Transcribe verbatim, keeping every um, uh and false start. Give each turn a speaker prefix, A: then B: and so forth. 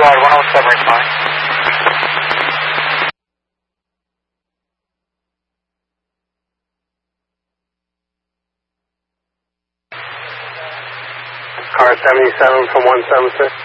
A: Rod one oh seven is fine.
B: Car seventy-seven from one seven six.